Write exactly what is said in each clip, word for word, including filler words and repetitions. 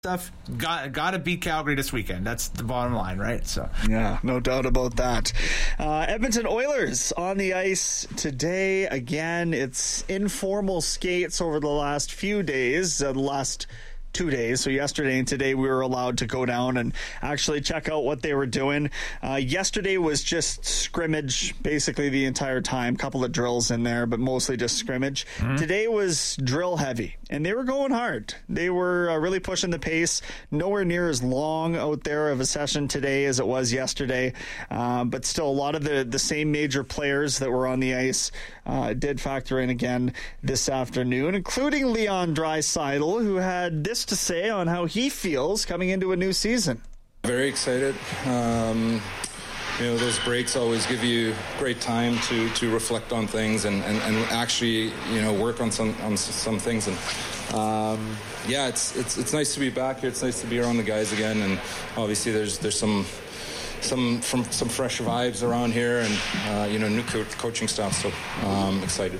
stuff. Got got to beat Calgary this weekend. That's the bottom line, right? So yeah, no doubt about that. Uh, Edmonton Oilers on the ice today. Again, it's informal skates over the last few days. Uh, the last two days. So yesterday and today we were allowed to go down and actually check out what they were doing. Uh, yesterday was just scrimmage basically the entire time. Couple of drills in there, but mostly just scrimmage. Mm-hmm. Today was drill heavy and they were going hard. They were uh, really pushing the pace. Nowhere near as long out there of a session today as it was yesterday. Uh, but still a lot of the, the same major players that were on the ice uh, did factor in again this afternoon, including Leon Draisaitl, who had this to say on how he feels coming into a new season. Very excited. Um, you know, those breaks always give you great time to, to reflect on things and, and, and actually, you know, work on some on some things. And um, yeah, it's it's it's nice to be back here. It's nice to be around the guys again. And obviously, there's there's some some from some fresh vibes around here, and uh, you know, new co- coaching staff. So um, excited.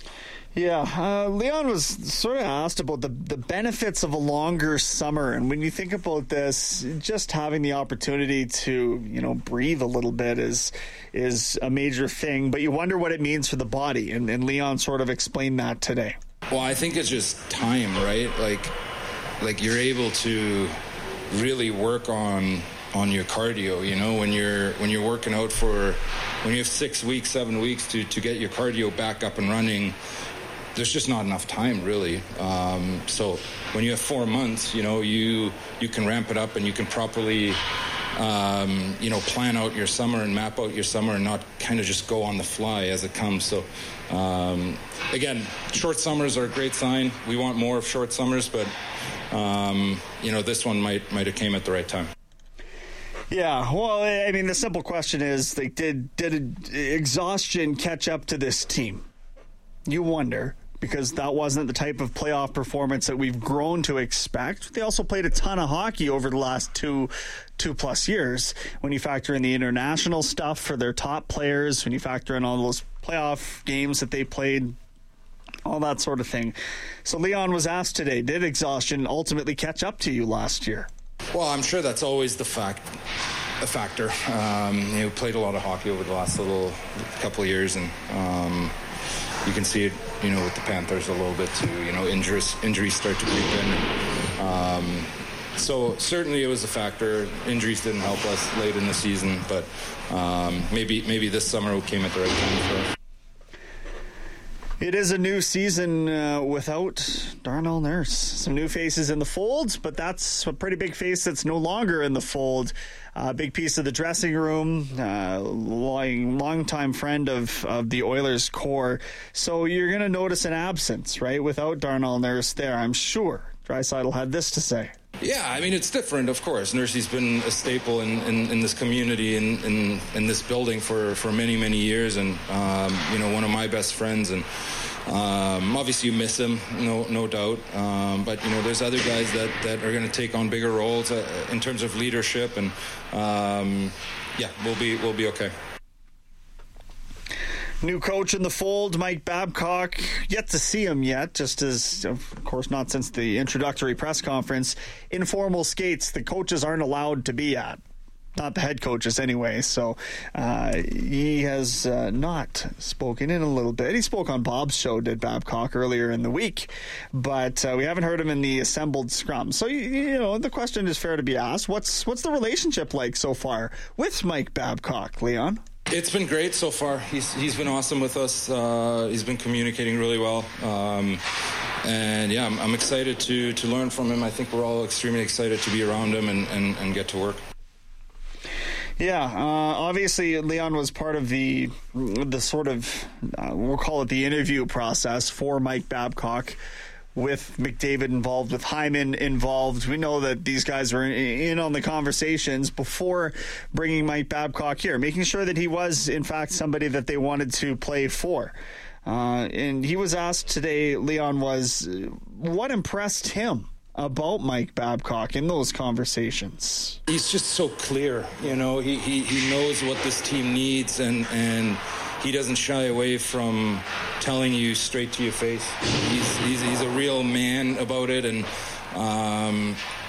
Yeah, uh, Leon was sort of asked about the, the benefits of a longer summer. And when you think about this, just having the opportunity to, you know, breathe a little bit is is a major thing. But you wonder what it means for the body. And, and Leon sort of explained that today. Well, I think it's just time, right? Like, like you're able to really work on on your cardio, you know, when you're when you're working out for, when you have six weeks, seven weeks to, to get your cardio back up and running. There's just not enough time, really. Um, so when you have four months, you know, you you can ramp it up and you can properly, um, you know, plan out your summer and map out your summer and not kind of just go on the fly as it comes. So, um, again, short summers are a great sign. We want more of short summers, but, um, you know, this one might might have came at the right time. Yeah, well, I mean, the simple question is, like, did did exhaustion catch up to this team? You wonder, because that wasn't the type of playoff performance that we've grown to expect. They also played a ton of hockey over the last two two plus years. When you factor in the international stuff for their top players, when you factor in all those playoff games that they played, all that sort of thing. So Leon was asked today, did exhaustion ultimately catch up to you last year? Well, I'm sure that's always the fact, a factor. Um, you know, played a lot of hockey over the last little couple of years, and um, you can see it, you know, with the Panthers a little bit too. You know, injuries injuries start to creep in. Um, so certainly it was a factor. Injuries didn't help us late in the season, but um, maybe maybe this summer came at the right time for us. It is a new season uh, without Darnell Nurse. Some new faces in the fold, but that's a pretty big face that's no longer in the fold. A uh, big piece of the dressing room, uh, long, long-time friend of, of the Oilers core. So you're going to notice an absence, right, without Darnell Nurse there, I'm sure. Draisaitl had this to say. Yeah, I mean, it's different, of course. Nursey's been a staple in, in, in this community, in, in, in this building for, for many, many years, and, um, you know, one of my best friends, and um, obviously you miss him, no no doubt, um, but, you know, there's other guys that, that are going to take on bigger roles uh, in terms of leadership, and, um, yeah, we'll be we'll be okay. New coach in the fold, Mike Babcock. Yet to see him yet, just as, of course, not since the introductory press conference. Informal skates, the coaches aren't allowed to be at. Not the head coaches anyway. So uh, he has uh, not spoken in a little bit. He spoke on Bob's show, did Babcock, earlier in the week. But uh, we haven't heard him in the assembled scrum. So, you, you know, the question is fair to be asked. What's, what's the relationship like so far with Mike Babcock, Leon? It's been great so far. He's he's been awesome with us. Uh, he's been communicating really well, um, and yeah, I'm, I'm excited to to learn from him. I think we're all extremely excited to be around him and, and, and get to work. Yeah, uh, obviously Leon was part of the the sort of uh, we'll call it the interview process for Mike Babcock, with McDavid involved, with Hyman involved. We know that these guys were in on the conversations before bringing Mike Babcock here, making sure that he was, in fact, somebody that they wanted to play for. Uh, and he was asked today, Leon was, what impressed him about Mike Babcock in those conversations? He's just so clear. You know, he, he, he knows what this team needs, and, and he doesn't shy away from telling you straight to your face. He's he's, he's a real man about it, and um,